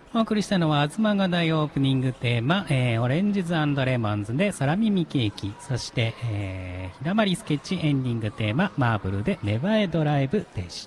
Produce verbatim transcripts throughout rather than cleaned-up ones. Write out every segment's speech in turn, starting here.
お送りしたのは、東が大オープニングテーマ、えー、オレンジズ&レモンズで空耳ケーキ、そして、えー、ひだまりスケッチエンディングテーマ、マーブルでネバエドライブでした。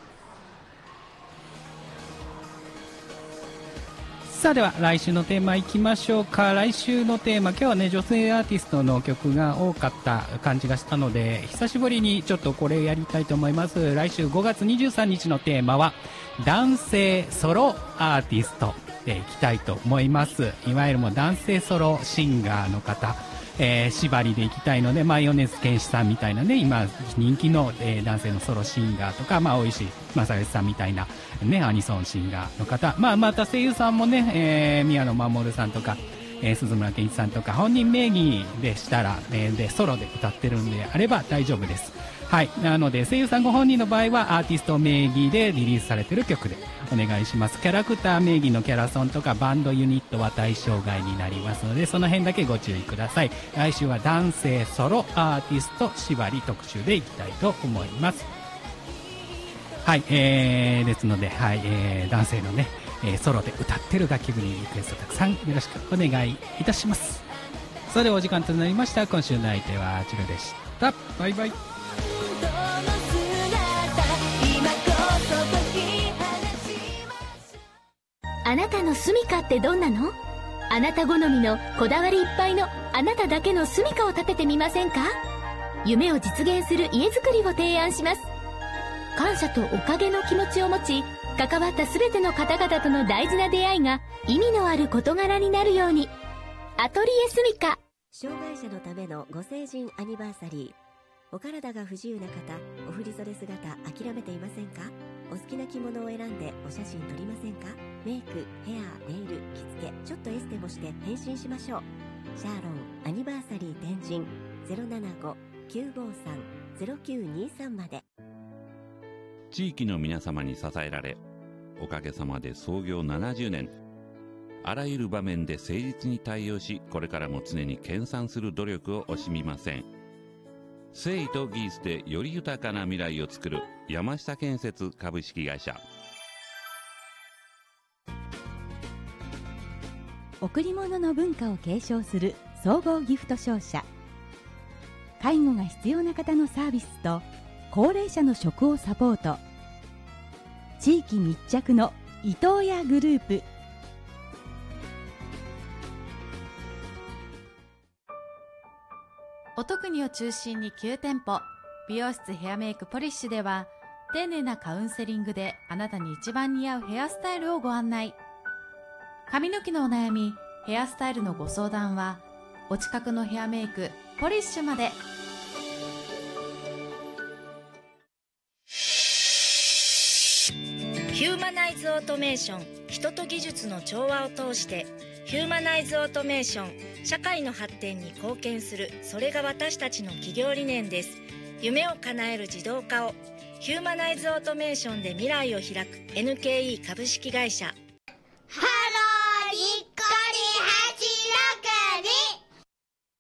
さあでは来週のテーマいきましょうか。来週のテーマ、今日はね女性アーティストの曲が多かった感じがしたので、久しぶりにちょっとこれやりたいと思います。来週ごがつにじゅうさんにちのテーマは男性ソロアーティストでいきたいと思います。いわゆるもう男性ソロシンガーの方、えー、縛りでいきたいので、まあ、米津玄師さんみたいなね、今人気の、えー、男性のソロシンガーとか、まあ、大石正義さんみたいな、ね、アニソンシンガーの方、まあ、また声優さんもね、えー、宮野真守さんとか、えー、鈴村健一さんとか、本人名義でしたら、えー、でソロで歌ってるんであれば大丈夫です。はい。なので、声優さんご本人の場合は、アーティスト名義でリリースされてる曲でお願いします。キャラクター名義のキャラソンとか、バンドユニットは対象外になりますので、その辺だけご注意ください。来週は男性ソロアーティスト縛り特集でいきたいと思います。はい。えー、ですので、はい。えー、男性のね、えー、ソロで歌ってる楽曲にリクエストたくさんよろしくお願いいたします。それではお時間となりました。今週の相手はチルでした。バイバイ。 あなたの住処ってどんなの？あなた好みのこだわりいっぱいのあなただけの住処を建ててみませんか？夢を実現する家づくりを提案します。感謝とおかげの気持ちを持ち、関わったすべての方々との大事な出会いが意味のある事柄になるように。アトリエ住処。 障害者のためのご成人アニバーサリー。お体が不自由な方、お振り袖姿諦めていませんか？お好きな着物を選んでお写真撮りませんか？メイク、ヘア、ネイル、着付け、ちょっとエステもして変身しましょう。シャーロンアニバーサリー天神 ゼロななご きゅうごさん ゼロきゅうにさん まで。 地域の皆様に支えられ、おかげさまで創業ななじゅうねん。あらゆる場面で誠実に対応し、これからも常に研鑽する努力を惜しみません。誠意と技術でより豊かな未来を作る山下建設株式会社。 贈り物の文化を継承する総合ギフト商社。介護が必要な方のサービスと高齢者の食をサポート。地域密着の伊東屋グループ。 お得にを中心にきゅうてんぽ、美容室ヘアメイクポリッシュでは丁寧なカウンセリングであなたに一番似合うヘアスタイルをご案内。髪の毛のお悩み、ヘアスタイルのご相談はお近くのヘアメイクポリッシュまで。 ヒューマナイズオートメーション、人と技術の調和を通してヒューマナイズオートメーション、社会の発展に貢献する、それが私たちの企業理念です。夢を叶える自動化をヒューマナイズオートメーションで未来を開く エヌケーイー 株式会社。